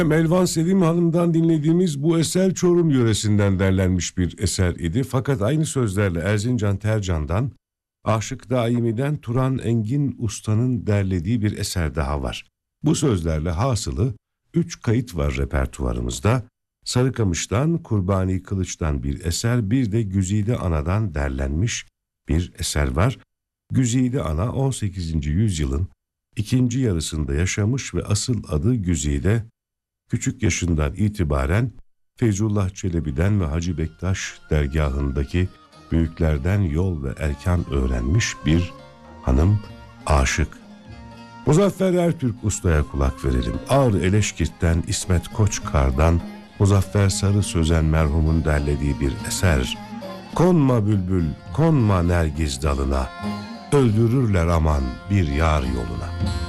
Elvan Sevim Hanım'dan dinlediğimiz bu eser Çorum yöresinden derlenmiş bir eser idi. Fakat aynı sözlerle Erzincan Tercan'dan, Aşık Daimi'den Turan Engin Usta'nın derlediği bir eser daha var. Bu sözlerle hasılı 3 kayıt var repertuvarımızda. Sarıkamış'tan, Kurbani Kılıç'tan bir eser, bir de Güzide Ana'dan derlenmiş bir eser var. Güzide Ana 18. yüzyılın ikinci yarısında yaşamış ve asıl adı Güzide. Küçük yaşından itibaren Feyzullah Çelebi'den ve Hacı Bektaş dergahındaki büyüklerden yol ve erkan öğrenmiş bir hanım aşık. Muzaffer Ertürk Usta'ya kulak verelim. Ağrı Eleşkirt'ten İsmet Koçkar'dan Muzaffer Sarı Sözen merhumun derlediği bir eser. Konma bülbül, konma nergiz dalına, öldürürler aman bir yar yoluna.